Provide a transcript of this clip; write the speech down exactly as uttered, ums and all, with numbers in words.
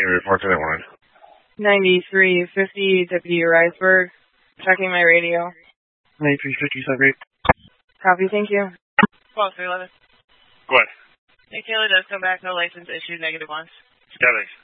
your report to that one. ninety-three fifty, Deputy Riceburg. Checking my radio. ninety-three fifty, Celebrate. Copy, thank you. twelve three eleven. Go ahead. Nick Taylor does come back, no license issued, negative one. Yeah, thanks.